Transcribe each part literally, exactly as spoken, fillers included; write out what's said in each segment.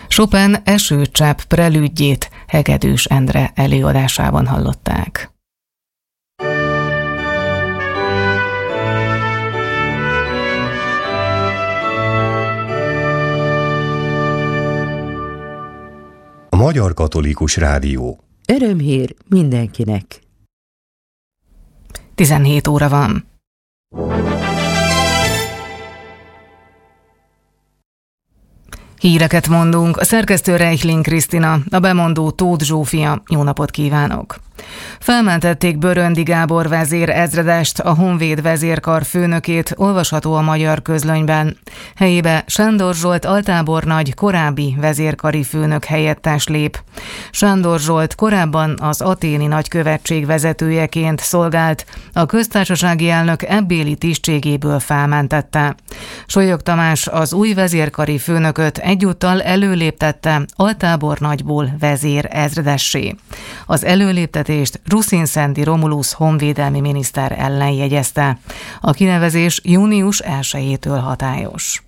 Chopin Esőcsepp prelüdjét Hegedűs Endre előadásában hallották. A Magyar Katolikus Rádió. Örömhír mindenkinek. tizenhét óra van. Híreket mondunk, a szerkesztő Reichling Krisztina, a bemondó Tóth Zsófia. Jó napot kívánok! Felmentették Böröndi Gábor vezér ezredest, a Honvéd vezérkar főnökét, olvasható a Magyar Közlönyben. Helyébe Sándor Zsolt altábornagy, korábbi vezérkari főnök helyettes lép. Sándor Zsolt korábban az athéni nagykövetség vezetőjeként szolgált, a köztársasági elnök ebbéli tisztségéből felmentette. Solyog Tamás az új vezérkari főnököt egyúttal előléptette altábornagyból vezér ezredessé. Az előléptetést Ruszin-Szendi Romulusz honvédelmi miniszter ellen jegyezte. A kinevezés június elsejétől hatályos.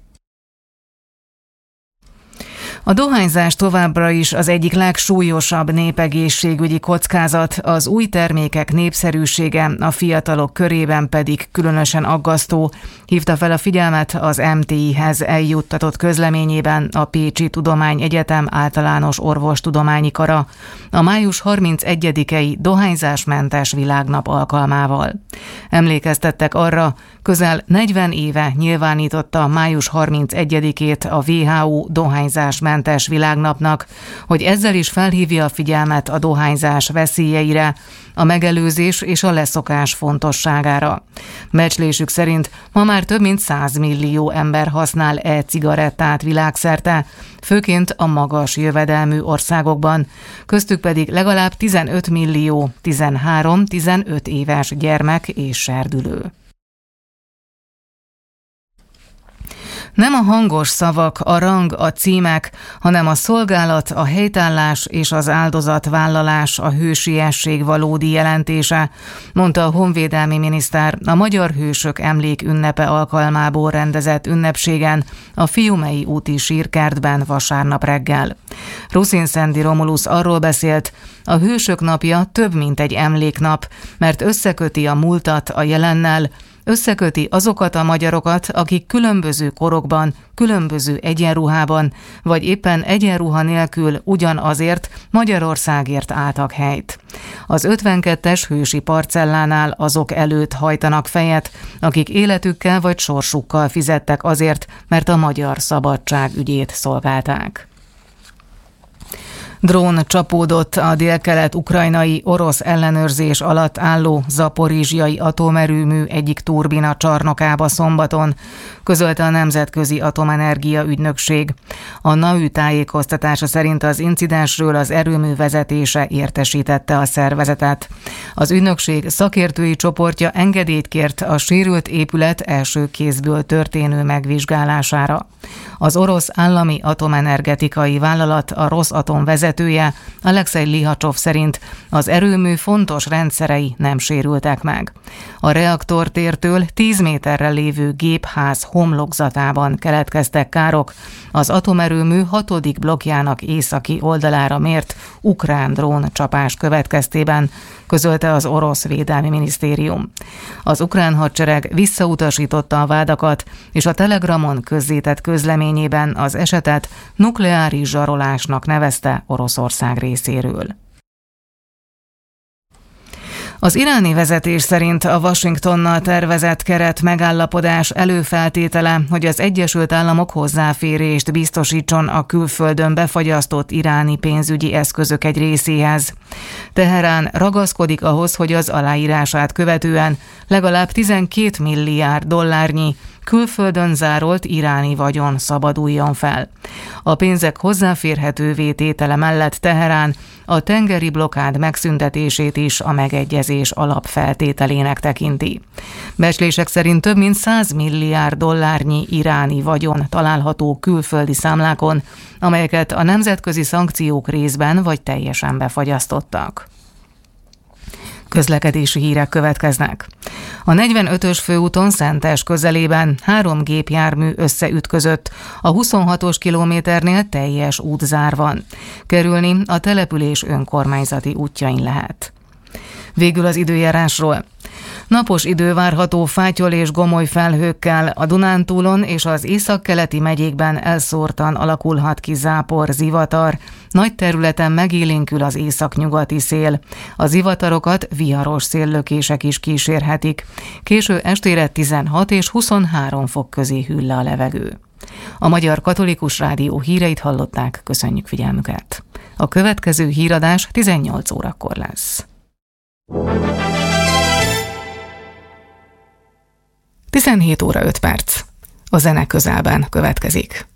A dohányzás továbbra is az egyik legsúlyosabb népegészségügyi kockázat, az új termékek népszerűsége a fiatalok körében pedig különösen aggasztó, hívta fel a figyelmet az em té i-hez eljuttatott közleményében a Pécsi Tudományegyetem általános orvostudományi kara a május harmincegyedikei dohányzásmentes világnap alkalmával. Emlékeztettek arra, közel negyven éve nyilvánította május harmincegyedikét a vé há o dohányzásmentes világnapnak, hogy ezzel is felhívja a figyelmet a dohányzás veszélyeire, a megelőzés és a leszokás fontosságára. Becslésük szerint ma már több mint száz millió ember használ e-cigarettát világszerte, főként a magas jövedelmű országokban, köztük pedig legalább tizenöt millió tizenhárom-tizenöt éves gyermek és serdülő. Nem a hangos szavak, a rang, a címek, hanem a szolgálat, a helytállás és az áldozatvállalás a hősiesség valódi jelentése, mondta a honvédelmi miniszter a Magyar Hősök Emlék ünnepe alkalmából rendezett ünnepségen a Fiumei úti sírkertben vasárnap reggel. Ruszin-Szendi Romulusz arról beszélt, a Hősök napja több, mint egy emléknap, mert összeköti a múltat a jelennel, összeköti azokat a magyarokat, akik különböző korokban, különböző egyenruhában, vagy éppen egyenruha nélkül ugyanazért Magyarországért álltak helyt. Az ötvenkettes hősi parcellánál azok előtt hajtanak fejet, akik életükkel vagy sorsukkal fizettek azért, mert a magyar szabadság ügyét szolgálták. Drón csapódott a délkelet-ukrajnai orosz ellenőrzés alatt álló zaporizsjai atomerőmű egyik turbina csarnokába szombaton, közölte a Nemzetközi Atomenergia Ügynökség. A en á u tájékoztatása szerint az incidensről az erőmű vezetése értesítette a szervezetet. Az ügynökség szakértői csoportja engedélyt kért a sérült épület első kézből történő megvizsgálására. Az orosz állami atomenergetikai vállalat, a Rosatom vezetője, Alexej Lihacsov szerint az erőmű fontos rendszerei nem sérültek meg. A reaktortértől tíz méterre lévő gépház homlokzatában keletkeztek károk, az atomerőmű hatodik blokkjának északi oldalára mért ukrán drón csapás következtében, közölte az orosz védelmi minisztérium. Az ukrán hadsereg visszautasította a vádakat, és a Telegramon közzétett közleményében az esetet nukleáris zsarolásnak nevezte Oroszország részéről. Az iráni vezetés szerint a Washingtonnal tervezett keret megállapodás előfeltétele, hogy az Egyesült Államok hozzáférést biztosítson a külföldön befagyasztott iráni pénzügyi eszközök egy részéhez. Teherán ragaszkodik ahhoz, hogy az aláírását követően legalább tizenkét milliárd dollárnyi külföldön zárolt iráni vagyon szabaduljon fel. A pénzek hozzáférhetővé tétele mellett Teherán a tengeri blokkád megszüntetését is a megegyezés alapfeltételének tekinti. Becslések szerint több mint száz milliárd dollárnyi iráni vagyon található külföldi számlákon, amelyeket a nemzetközi szankciók részben vagy teljesen befagyasztottak. Közlekedési hírek következnek. A negyvenötös főúton Szentes közelében három gépjármű összeütközött. A huszonhatos kilométernél teljes útzár van. Kerülni a település önkormányzati útjain lehet. Végül az időjárásról. Napos idő várható fátyol és gomoly felhőkkel, a Dunántúlon és az északkeleti megyékben elszórtan alakulhat ki zápor, zivatar. Nagy területen megélénkül az északnyugati szél. A zivatarokat viharos széllökések is kísérhetik. Késő estére tizenhat és huszonhárom fok közé hűl le a levegő. A Magyar Katolikus Rádió híreit hallották, köszönjük figyelmüket. A következő híradás tizennyolc órakor lesz. tizenhét óra öt perc. A zene közelben következik.